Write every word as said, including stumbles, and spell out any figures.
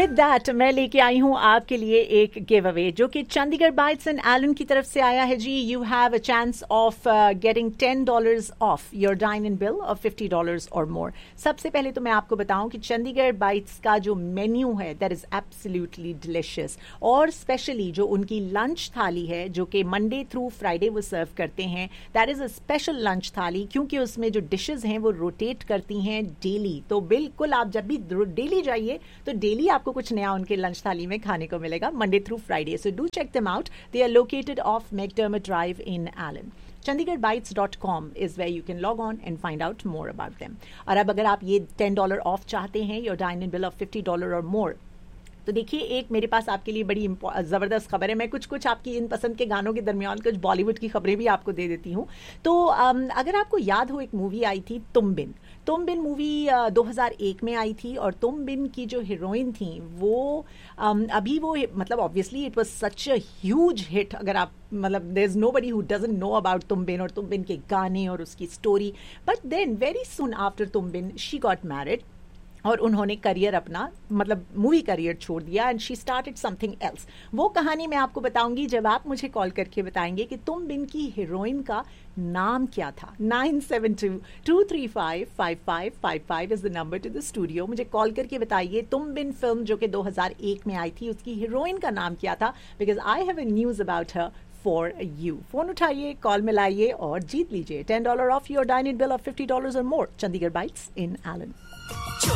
With that मैं लेके आई हूँ आपके लिए एक गिव अवे जो कि चंडीगढ़ बाइट्स एंड एलन की तरफ से आया है जी. You have a chance of getting ten dollars of your dine in bill of fifty dollars और मोर. सबसे पहले तो मैं आपको बताऊं कि चंडीगढ़ बाइट्स का जो मेन्यू है दैट इज एब्सोल्युटली डिलिशियस, और स्पेशली जो उनकी लंच थाली है जो कि मंडे थ्रू फ्राइडे वो सर्व करते हैं, that is a special lunch थाली क्योंकि उसमें जो डिशेज हैं वो रोटेट करती हैं डेली. तो बिल्कुल आप जब भी डेली जाइए तो डेली आपको कुछ नया उनके लंच थाली में खाने को मिलेगा Monday through Friday. So do check them out. They are located of McDermott drive in Elon. chandigarh bites dot com is where you can log on and find out more about them. और अब अगर आप ये ten dollar of चाहते हैं your dine in bill of fifty dollar और मोर, तो देखिए एक मेरे पास आपके लिए बड़ी ज़बरदस्त खबर है. मैं कुछ कुछ आपकी इन पसंद के गानों के दरमियान कुछ बॉलीवुड की खबरें भी आपको दे देती हूँ. तो अगर आपको याद हो एक मूवी आई थी तुम बिन. तुम बिन मूवी दो हज़ार एक में आई थी और तुम बिन की जो हीरोइन थी वो um, अभी वो मतलब obviously it was such a huge hit. अगर आप मतलब there is nobody who doesn't know about तुम बिन और तुम बिन के गाने और उसकी story. But then very soon after तुम बिन शी गॉट मैरिड और उन्होंने करियर अपना मतलब मूवी करियर छोड़ दिया and she started something else. वो कहानी मैं आपको बताऊंगी जब आप मुझे कॉल करके बताएंगे कि तुम बिन की हीरोइन का नाम क्या था. Nine seven to to three five five five five five is the number two the studio. मुझे कॉल करके बताइए तुम बिन फिल्म जो कि दो हज़ार एक में आई थी उसकी हीरोइन का नाम क्या था, because I have a news about her for you. Phone उठाइए, कॉल मिलाइए और जीत लीजिए ten dollar of your dine in bill of fifty dollar और मोर. चंडीगढ़ बाइट्स इन एलन.